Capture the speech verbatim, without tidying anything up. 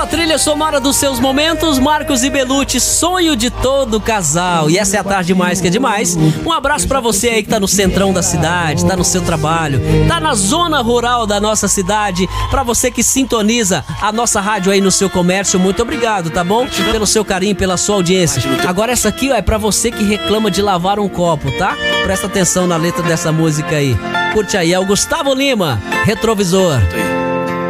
a trilha sonora dos seus momentos, Marcos e Belucci, sonho de todo casal. E essa é a tarde mais que é demais. Um abraço pra você aí que tá no centrão da cidade, tá no seu trabalho, tá na zona rural da nossa cidade. Pra você que sintoniza a nossa rádio aí no seu comércio, muito obrigado, tá bom? Pelo seu carinho, pela sua audiência. Agora essa aqui, ó, é pra você que reclama de lavar um copo, tá? Presta atenção na letra dessa música aí. Curte aí, é o Gustavo Lima, Retrovisor.